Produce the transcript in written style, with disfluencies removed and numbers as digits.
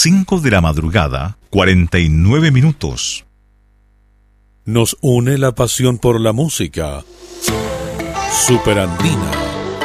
5 de la madrugada, 49 minutos. Nos une la pasión por la música. Superandina.